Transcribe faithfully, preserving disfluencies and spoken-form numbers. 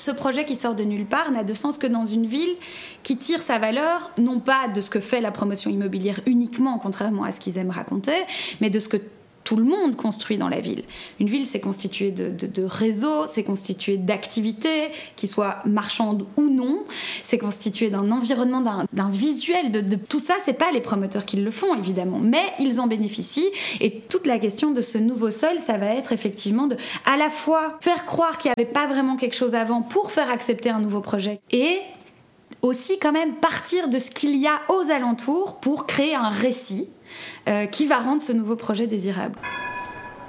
ce projet qui sort de nulle part n'a de sens que dans une ville qui tire sa valeur, non pas de ce que fait la promotion immobilière uniquement, contrairement à ce qu'ils aiment raconter, mais de ce que tout le monde construit dans la ville. Une ville, c'est constitué de, de, de réseaux, c'est constitué d'activités, qu'ils soient marchandes ou non, c'est constitué d'un environnement, d'un, d'un visuel, de, de tout ça, c'est pas les promoteurs qui le font, évidemment, mais ils en bénéficient, et toute la question de ce nouveau sol, ça va être effectivement de, à la fois, faire croire qu'il n'y avait pas vraiment quelque chose avant pour faire accepter un nouveau projet, et aussi quand même partir de ce qu'il y a aux alentours pour créer un récit Euh, qui va rendre ce nouveau projet désirable.